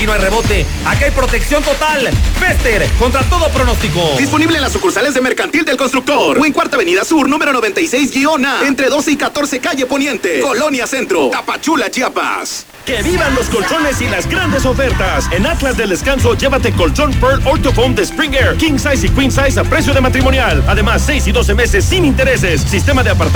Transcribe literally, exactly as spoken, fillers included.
Aquí no hay rebote, aquí hay protección total. Bester, contra todo pronóstico. Disponible en las sucursales de Mercantil del Constructor o en Cuarta Avenida Sur, número noventa y seis A, entre doce y catorce calle Poniente, Colonia Centro, Tapachula, Chiapas. ¡Que vivan los colchones y las grandes ofertas! En Atlas del Descanso, llévate colchón Pearl Orthofoam de Spring Air, King Size y Queen Size a precio de matrimonial. Además, seis y doce meses sin intereses. Sistema de apartado